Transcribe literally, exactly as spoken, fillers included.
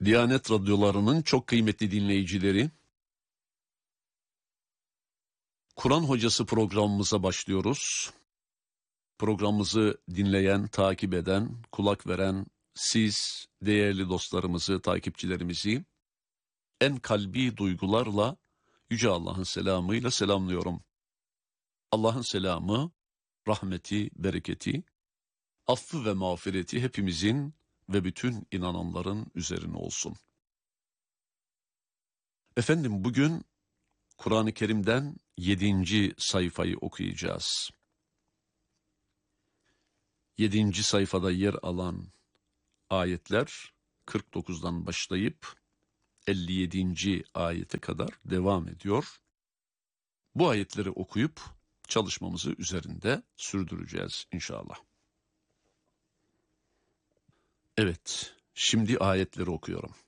Diyanet radyolarının çok kıymetli dinleyicileri, Kur'an Hocası programımıza başlıyoruz. Programımızı dinleyen, takip eden, kulak veren siz değerli dostlarımızı, takipçilerimizi en kalbi duygularla Yüce Allah'ın selamıyla selamlıyorum. Allah'ın selamı, rahmeti, bereketi, affı ve mağfireti hepimizin ve bütün inananların üzerine olsun. Efendim, bugün Kur'an-ı Kerim'den yedinci sayfayı okuyacağız. Yedinci sayfada yer alan ayetler kırk dokuzdan başlayıp elli yedinci ayete kadar devam ediyor. Bu ayetleri okuyup çalışmamızı üzerinde sürdüreceğiz inşallah. Evet, şimdi ayetleri okuyorum.